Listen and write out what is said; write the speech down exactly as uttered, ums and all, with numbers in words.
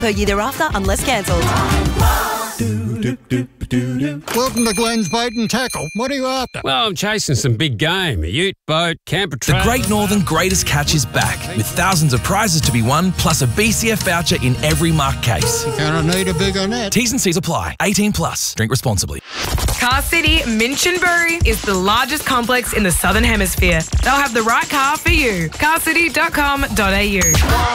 per year thereafter unless cancelled. Welcome to Glenn's Bait and Tackle. What are you after? Well, I'm chasing some big game. A ute, boat, camper The trailer. Great Northern Greatest Catch is back with thousands of prizes to be won, plus a B C F voucher in every marked case. Gonna need a bigger net. T's and C's apply. eighteen plus. Drink responsibly. Car City Minchinbury is the largest complex in the Southern Hemisphere. They'll have the right car for you. car city dot com dot a u.